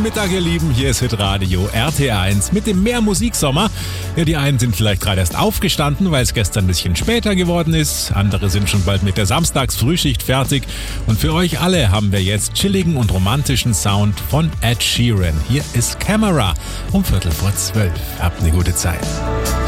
Guten Mittag, ihr Lieben. Hier ist Hitradio RT1 mit dem Mehr Musiksommer. Ja, die einen sind vielleicht gerade erst aufgestanden, weil es gestern ein bisschen später geworden ist. Andere sind schon bald mit der Samstagsfrühschicht fertig. Und für euch alle haben wir jetzt chilligen und romantischen Sound von Ed Sheeran. Hier ist Camera um 11:45. Habt eine gute Zeit.